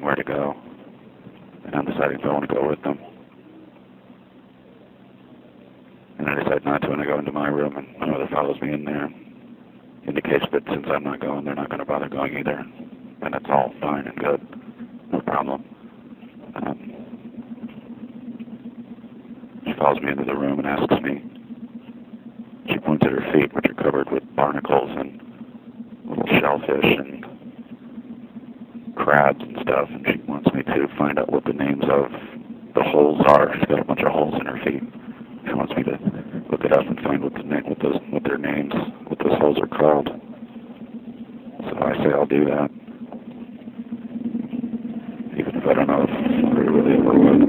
where to go, and I'm deciding if I want to go with them. And I decide not to, and I go into my room, and my mother follows me in there, indicates that since I'm not going, they're not going to bother going either, and it's all fine and good, no problem. She follows me into the room and asks me, she points at her feet, which are covered with barnacles and little shellfish and crabs and stuff, and she wants me to find out what the names of the holes are. She's got a bunch of holes in her feet. She wants me to look it up and find what their names, what those holes are called. So I say I'll do that, even if I don't know if I really ever would.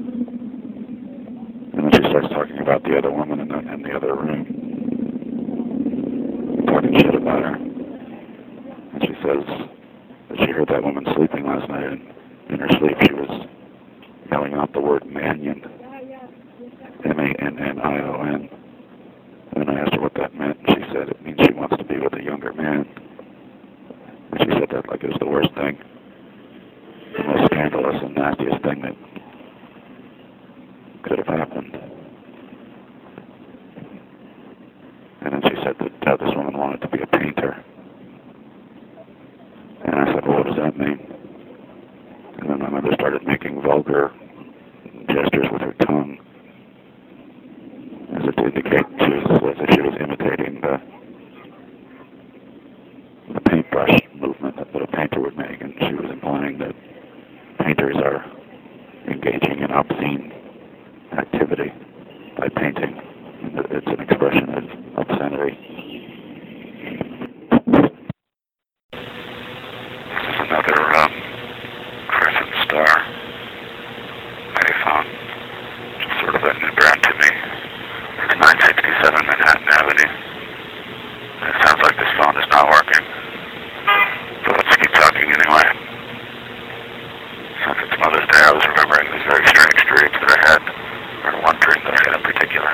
And then she starts talking about the other woman in the other room, talking shit about her. And she says that she heard that woman sleeping last night, and in her sleep she was yelling out the word Mannion, M-A-N-N-I-O-N. And I asked her what that meant, and she said it means she wants to be with a younger man. And she said that like it was the worst thing, the most scandalous and nastiest thing that could have happened. And then she said that this woman wanted to be a painter. And I said, well, what does that mean? And then my mother started making vulgar gestures with her tongue, as if to indicate as if she was imitating the paintbrush movement that a painter would make, and she was implying that painters are engaging in obscene activity by painting. It's an expression of obscenity. This is another crescent star iPhone, just sort of a new brand to me. It's 967 Manhattan Avenue. And it sounds like this phone is not working. So let's keep talking anyway. Since it's Mother's Day, I was remembering these very strange dreams that I had, or one dream that I had in particular.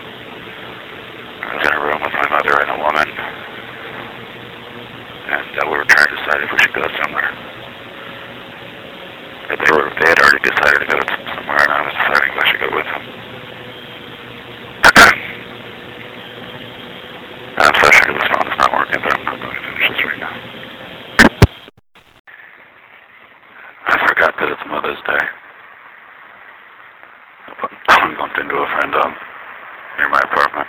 I was in a room with my mother and a woman, and we were trying to decide if we should go somewhere. They had already decided to go somewhere, and I was deciding if I should go with them. I'm so sure this phone is not working, but I'm not going to finish this right now. I forgot that it's Mother's Day. I bumped into a friend near my apartment.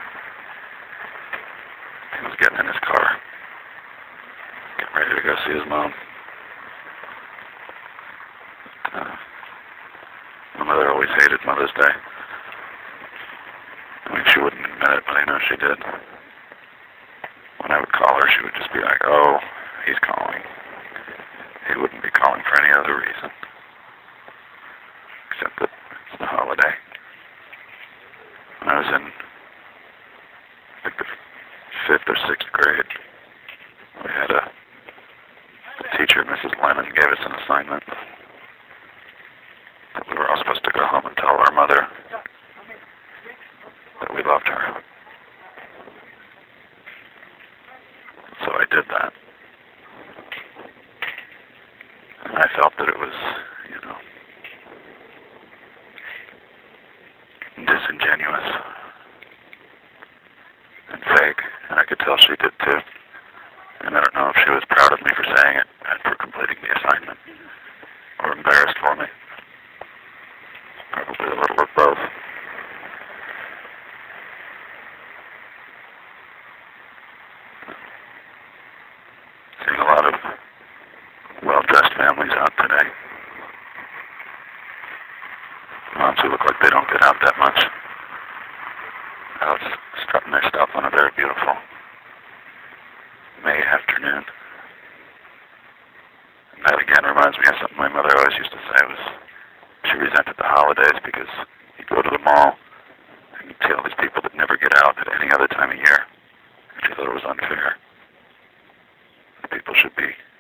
He was getting in his car, getting ready to go see his mom. My mother always hated Mother's Day. I mean, she wouldn't admit it, but I know she did. When I would call her, she would just be like, oh, he's calling. He wouldn't be calling for any other reason, except that it's the holiday. When I was in, I think, the 5th or 6th grade, we had a teacher, Mrs. Lennon, gave us an assignment that we were all supposed to go home and tell our mother that we loved her. So I did that. And I felt that it was, disingenuous and fake, and I could tell she did too. And I don't know if she was proud of me for saying it and for completing the assignment, or embarrassed for me. Probably a little of both. Seeing a lot of well-dressed families out today. Moms who look like they don't get out that much. Out strutting their stuff on a very beautiful May afternoon. And that again reminds me of something my mother always used to say was she resented the holidays because you go to the mall and you see all these people that never get out at any other time of year. She thought it was unfair. People should be